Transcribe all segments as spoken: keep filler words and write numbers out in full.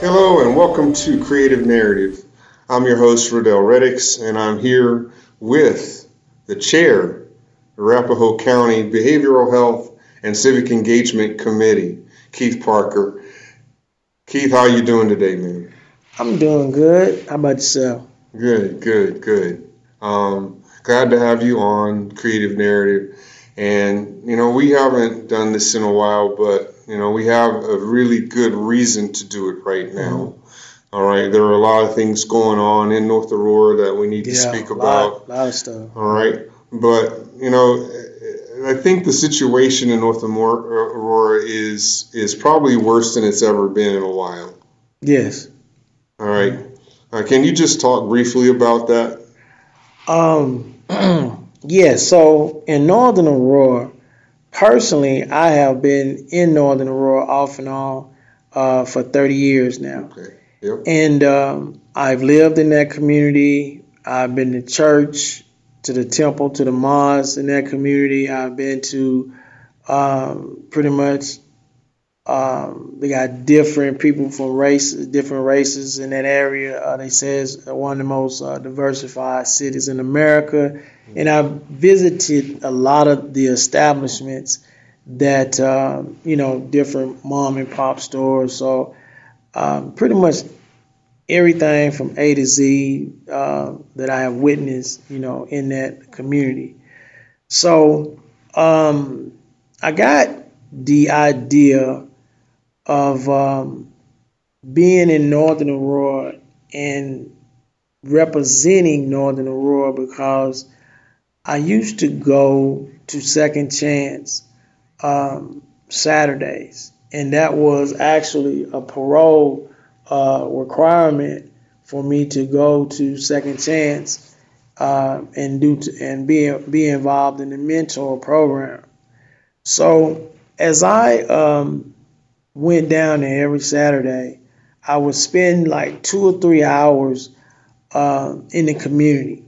Hello and welcome to Creative Narrative. I'm your host, Rodell Reddix, and I'm here with the chair, the Arapahoe County Behavioral Health and Civic Engagement Committee, Keith Parker. Keith, how you doing today, man? I'm doing good. How about yourself? Good, good, good. Um, glad to have you on Creative Narrative. And, you know, we haven't done this in a while, but, you know, we have a really good reason to do it right now. Mm-hmm. All right, there are a lot of things going on in North Aurora that we need to Yeah, speak a lot, about. lot of stuff. All right, but you know, I think the situation in North Aurora is is probably worse than it's ever been in a while. Yes. All right, uh, can you just talk briefly about that? Um. yeah. So in Northern Aurora, personally, I have been in Northern Aurora off and on uh, for thirty years now. Okay. Yep. And um, I've lived in that community. I've been to church, to the temple, to the mosque in that community. I've been to um, pretty much. Um, they got different people from races, different races in that area. Uh, they say it's one of the most uh, diversified cities in America. And I visited a lot of the establishments that, uh, you know, different mom and pop stores. So um, pretty much everything from A to Z uh, that I have witnessed, you know, in that community. So um, I got the idea of um, being in Northern Aurora and representing Northern Aurora because I used to go to Second Chance um, Saturdays, and that was actually a parole uh, requirement for me to go to Second Chance uh, and do t- and be be involved in the mentor program. So as I um, went down there every Saturday, I would spend like two or three hours uh, in the community.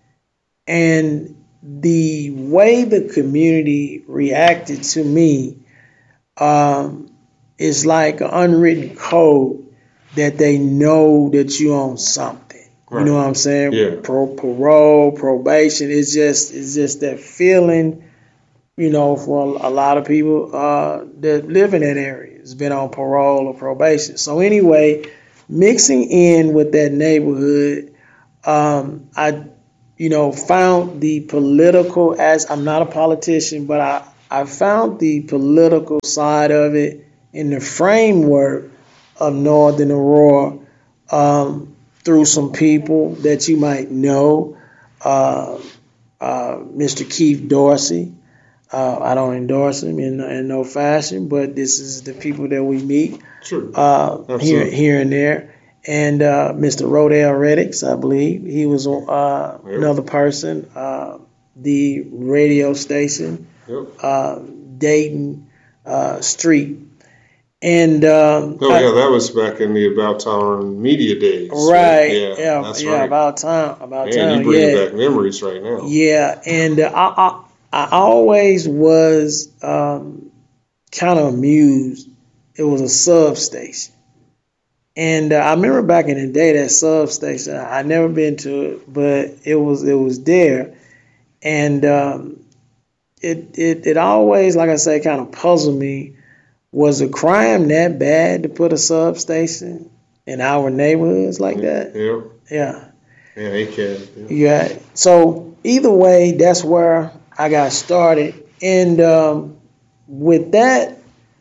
And the way the community reacted to me um, is like an unwritten code that they know that you own something. Right. You know what I'm saying? Yeah. Pro, parole, probation. It's just it's just that feeling, you know, for a lot of people uh, that live in that area. It's been on parole or probation. So anyway, mixing in with that neighborhood, um, I, you know, found the political, as I'm not a politician, but I, I found the political side of it in the framework of Northern Aurora um, through some people that you might know, uh, uh, Mister Keith Dorsey. Uh, I don't endorse him in, in no fashion, but this is the people that we meet Sure. uh, here here and there. And uh, Mister Rodell Reddix, I believe, he was uh, Yep. another person. Uh, the radio station, Yep. uh, Dayton uh, Street. And um, Oh I- yeah, that was back in the About Town media days. right, Yeah, yeah, that's yeah, right. about time, about Man, time, you bringing yeah. back memories right now. Yeah, and uh, I, I I always was um, kind of amused. It was a substation, and uh, I remember back in the day that substation. I never been to it, but it was it was there, and um, it it it always, like I say, kind of puzzled me. Was a crime that bad to put a substation in our neighborhoods like that? Yeah. Yeah. Yeah, they can. Yeah. Yeah. So either way, that's where I got started, and um, with that,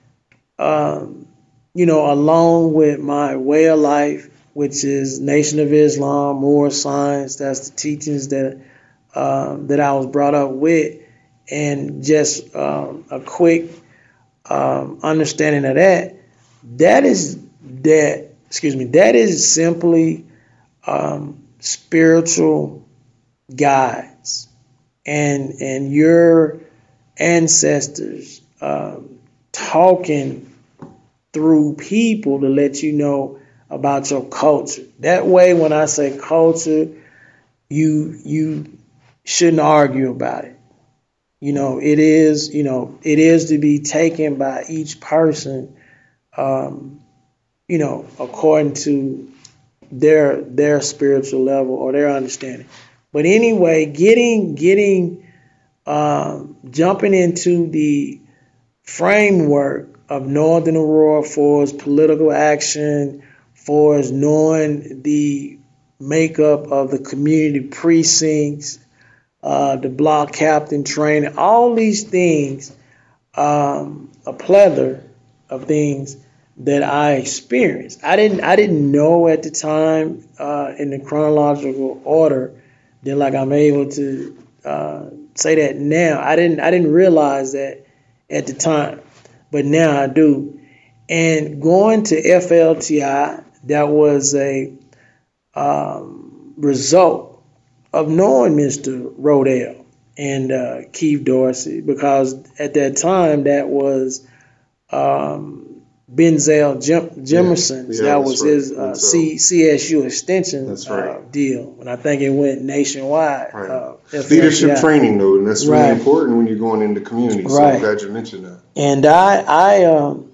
um, you know, along with my way of life, which is Nation of Islam, Moorish Science, that's the teachings that um, that I was brought up with, and just um, a quick um, understanding of that. That is that. Excuse me. That is simply um, spiritual guides and and your ancestors um, talking through people to let you know about your culture. That way, when I say culture, you you shouldn't argue about it. You know, it is you know it is to be taken by each person um, you know, according to their their spiritual level or their understanding. But anyway, getting getting um, jumping into the framework of Northern Aurora for its political action, for its knowing the makeup of the community precincts, uh, the block captain training, all these things, um, a plethora of things that I experienced. I didn't I didn't know at the time uh, in the chronological order that like I'm able to uh, say that now. I didn't I didn't realize that at the time, but now I do. And going to F L T I, that was a um, result of knowing Mister Rodell and uh, Keith Dorsey, because at that time that was um, Benzel Jim, Jimerson's. Yeah, yeah, that was right. his uh, C, CSU extension That's right. uh, deal, and I think it went nationwide. Right. Uh, Leadership training, though, and that's really right. important when you're going into communities. So right. I'm glad you mentioned that. And I, I, um,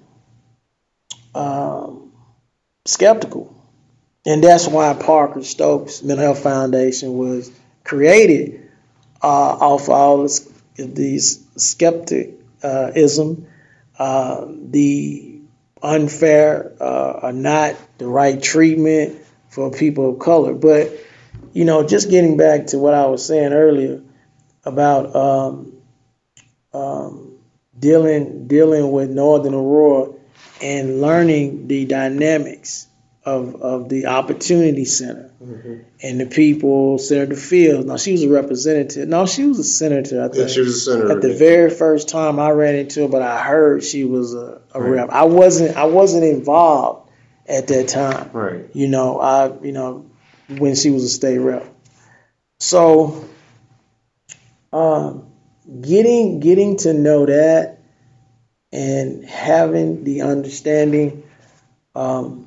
um, skeptical, and that's why Parker Stokes Mental Health Foundation was created uh, off all this, these skepticism, uh, the unfair uh, or not the right treatment for people of color. But, you know, just getting back to what I was saying earlier about um, um, dealing dealing with Northern Aurora and learning the dynamics of, of the Opportunity Center mm-hmm. and the people, Senator Fields. Now, she was a representative. No, she was a senator, I think. Yeah, she was a senator. At the very first time I ran into her, but I heard she was a, a right. rep. I wasn't I wasn't involved at that time. Right. You know, I you know, when she was a state rep. So um, getting getting to know that and having the understanding um,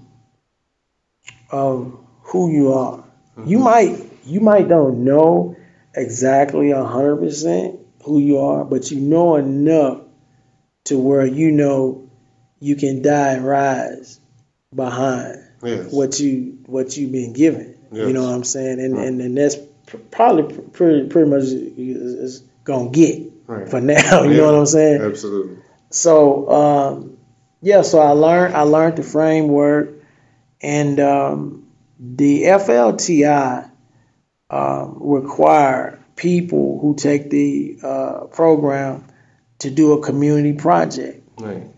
of who you are. Mm-hmm. You might you might don't know exactly a hundred percent who you are, but you know enough to where you know you can die and rise behind yes. what you what you've been given. Yes. You know what I'm saying? And right. and, and that's pr- probably pretty pretty much is, is gonna get right. for now. You yeah. know what I'm saying? Absolutely. So um, yeah, so I learned I learned the framework, and um, the F L T I um, require people who take the uh, program to do a community project. Right.